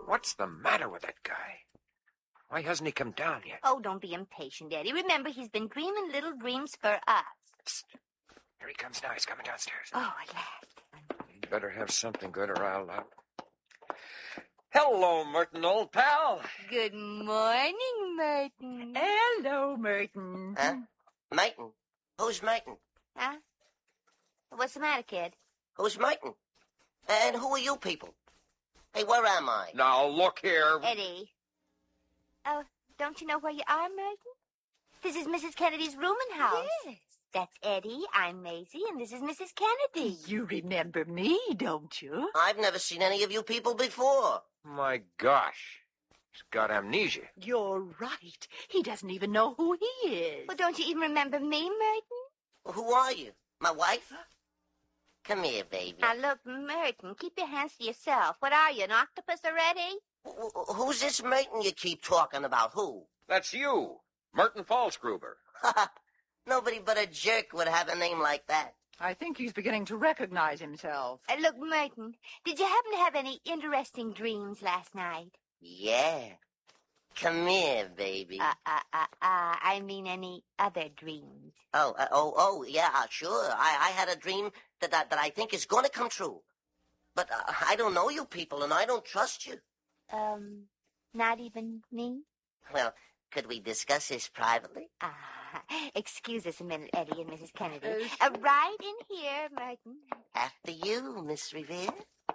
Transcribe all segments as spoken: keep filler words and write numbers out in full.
What's the matter with that guy? Why hasn't he come down yet? Oh, don't be impatient, Eddie. Remember, he's been dreaming little dreams for us. Psst. Here he comes now. He's coming downstairs. Oh, at last. He'd better have something good or I'll... Uh... Hello, Merton, old pal. Good morning, Merton. Hello, Merton. Huh? Merton? Who's Merton? Huh? What's the matter, kid? Who's Merton? And who are you people? Hey, where am I? Now, look here. Eddie. Oh, don't you know where you are, Merton? This is Missus Kennedy's rooming house. Yes. That's Eddie, I'm Maisie, and this is Missus Kennedy. You remember me, don't you? I've never seen any of you people before. My gosh. He's got amnesia. You're right. He doesn't even know who he is. Well, don't you even remember me, Merton? Well, who are you? My wife? Come here, baby. Now, look, Merton, keep your hands to yourself. What are you, an octopus already? Wh- Who's this Merton you keep talking about? Who? That's you, Merton Falsgruber. Nobody but a jerk would have a name like that. I think he's beginning to recognize himself. Uh, look, Merton, did you happen to have any interesting dreams last night? Yeah. Come here, baby. Uh, uh, uh, uh, I mean any other dreams. Oh, uh, oh, oh, yeah, uh, sure. I, I had a dream that, that that I think is going to come true. But uh, I don't know you people, and I don't trust you. Um, not even me? Well, could we discuss this privately? Ah, excuse us a minute, Eddie and Missus Kennedy. Uh, Uh, right in here, Merton. After you, Miss Revere.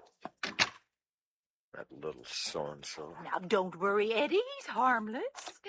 That little so-and-so. Now, don't worry, Eddie. He's harmless.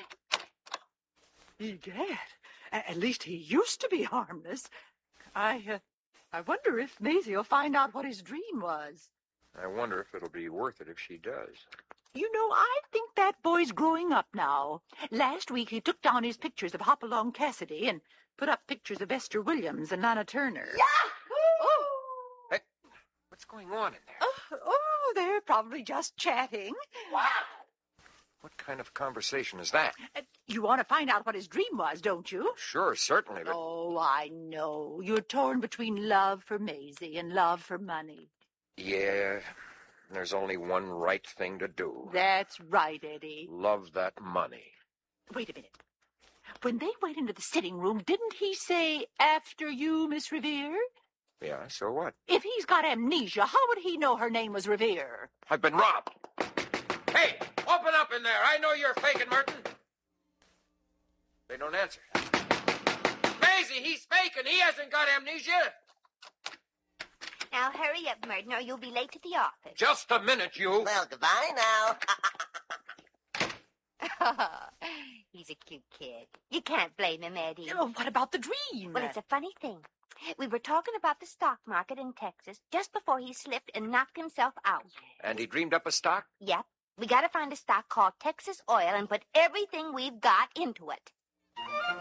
Egad, a- at least he used to be harmless. I, uh, I wonder if Maisie will find out what his dream was. I wonder if it'll be worth it if she does. You know, I think that boy's growing up now. Last week he took down his pictures of Hopalong Cassidy and put up pictures of Esther Williams and Lana Turner. Yahoo! Oh, Hey, what's going on in there? oh, oh, they're probably just chatting. Wow! What kind of conversation is that? Uh, you want to find out what his dream was, don't you? Sure, certainly, but... Oh, I know. You're torn between love for Maisie and love for money. Yeah, there's only one right thing to do. That's right, Eddie. Love that money. Wait a minute. When they went into the sitting room, didn't he say, after you, Miss Revere? Yeah, so what? If he's got amnesia, how would he know her name was Revere? I've been robbed. Hey, open up in there. I know you're faking, Merton. They don't answer. Maisie, he's faking. He hasn't got amnesia. Now, hurry up, Merton, or you'll be late to the office. Just a minute, you. Well, goodbye now. He's a cute kid. You can't blame him, Eddie. Oh, what about the dream? Well, it's a funny thing. We were talking about the stock market in Texas just before he slipped and knocked himself out. And he dreamed up a stock? Yep. We got to find a stock called Texas Oil and put everything we've got into it.